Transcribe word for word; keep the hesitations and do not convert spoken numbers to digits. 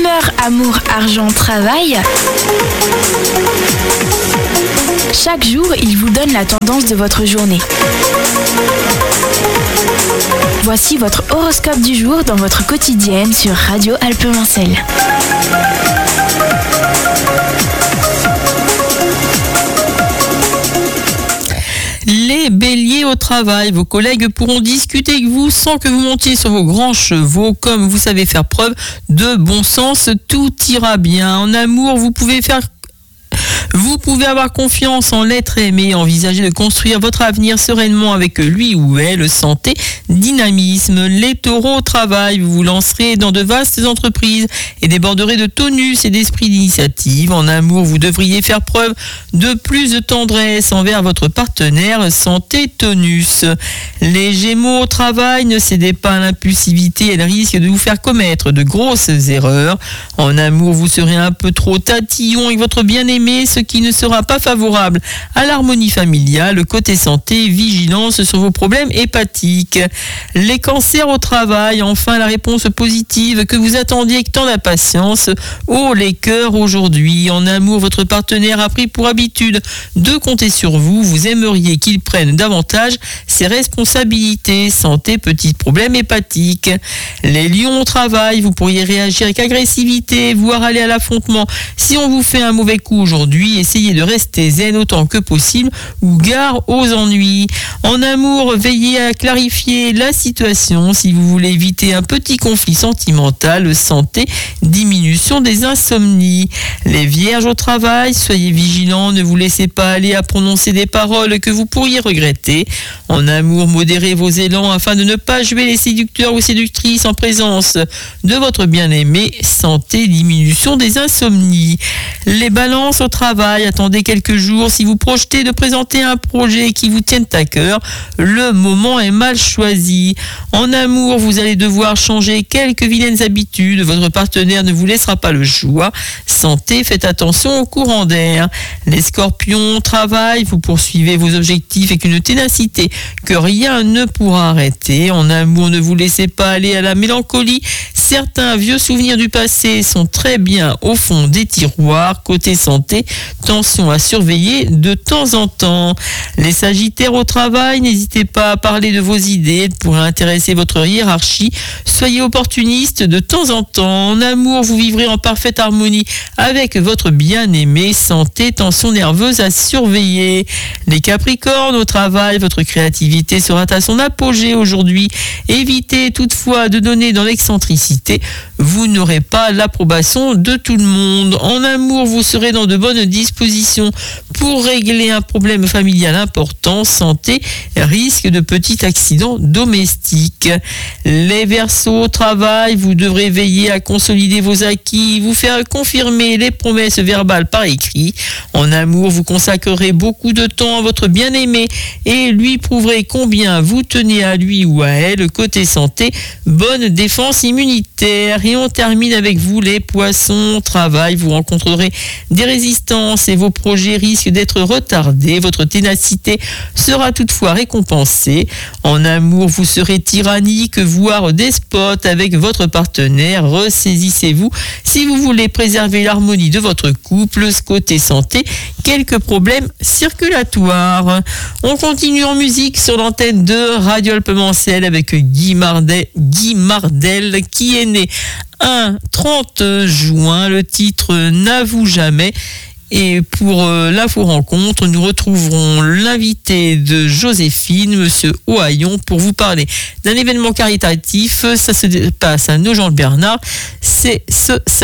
Humeur, amour, argent, travail. Chaque jour, il vous donne la tendance de votre journée. Voici votre horoscope du jour dans votre quotidienne sur Radio Alpes-Mancelles. Les béliers au travail, vos collègues pourront discuter avec vous sans que vous montiez sur vos grands chevaux. Comme vous savez faire preuve de bon sens, tout ira bien. En amour, vous pouvez faire Vous pouvez avoir confiance en l'être aimé et envisager de construire votre avenir sereinement avec lui ou elle. Santé, dynamisme. Les taureaux au travail, vous vous lancerez dans de vastes entreprises et déborderez de tonus et d'esprit d'initiative. En amour, vous devriez faire preuve de plus de tendresse envers votre partenaire. Santé, tonus. Les gémeaux au travail, ne cédez pas à l'impulsivité, elle risque de vous faire commettre de grosses erreurs. En amour, vous serez un peu trop tatillon avec votre bien-aimé, ce qui ne sera pas favorable à l'harmonie familiale. Côté santé, vigilance sur vos problèmes hépatiques. Les cancers au travail, enfin la réponse positive que vous attendiez avec tant d'impatience. Oh les cœurs aujourd'hui. En amour, votre partenaire a pris pour habitude de compter sur vous. Vous aimeriez qu'il prenne davantage ses responsabilités. Santé, petits problèmes hépatiques. Les lions au travail, vous pourriez réagir avec agressivité, voire aller à l'affrontement si on vous fait un mauvais coup aujourd'hui. Essayez de rester zen autant que possible ou gare aux ennuis. En amour, veillez à clarifier la situation si vous voulez éviter un petit conflit sentimental. Santé, diminution des insomnies. Les vierges au travail, soyez vigilants, ne vous laissez pas aller à prononcer des paroles que vous pourriez regretter. En amour, modérez vos élans afin de ne pas jouer les séducteurs ou séductrices en présence de votre bien-aimé. Santé, diminution des insomnies. Les balances au travail, attendez quelques jours. Si vous projetez de présenter un projet qui vous tienne à cœur, le moment est mal choisi. En amour, vous allez devoir changer quelques vilaines habitudes. Votre partenaire ne vous laissera pas le choix. Santé, faites attention au courant d'air. Les scorpions, travail, vous poursuivez vos objectifs avec une ténacité que rien ne pourra arrêter. En amour, ne vous laissez pas aller à la mélancolie. Certains vieux souvenirs du passé sont très bien au fond des tiroirs. Côté santé, tension à surveiller de temps en temps. Les sagittaires au travail, n'hésitez pas à parler de vos idées pour intéresser votre hiérarchie. Soyez opportuniste de temps en temps. En amour, vous vivrez en parfaite harmonie avec votre bien-aimé. Santé, tension nerveuse à surveiller. Les capricornes au travail, votre créativité sera à son apogée aujourd'hui. Évitez toutefois de donner dans l'excentricité. Vous n'aurez pas l'approbation de tout le monde. En amour, vous serez dans de bonnes dispositions pour régler un problème familial important. Santé, risque de petits accidents domestiques. Les Verseaux au travail, vous devrez veiller à consolider vos acquis, vous faire confirmer les promesses verbales par écrit. En amour, vous consacrerez beaucoup de temps à votre bien-aimé et lui prouverez combien vous tenez à lui ou à elle. Côté santé, bonne défense immunitaire. Et on termine avec vous les poissons. Travail, vous rencontrerez des résistances et vos projets risquent d'être retardés. Votre ténacité sera toutefois récompensée. En amour, vous serez tyrannique, voire despote avec votre partenaire. Ressaisissez-vous si vous voulez préserver l'harmonie de votre couple. Côté santé, quelques problèmes circulatoires. On continue en musique sur l'antenne de Radio Alpes-Mancelles avec Guy Mardel, Guy Mardel qui est né un trente juin. Le titre N'avoue jamais. Et pour euh, l'info rencontre, nous retrouverons l'invité de Joséphine, Monsieur Ohaillon, pour vous parler d'un événement caritatif. Ça se passe à Nogent-le-Bernard. C'est ce samedi.